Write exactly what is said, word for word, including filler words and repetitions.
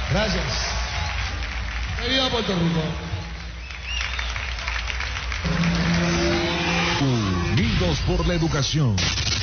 Gracias. ¡Que viva Puerto Rico! Unidos por la educación.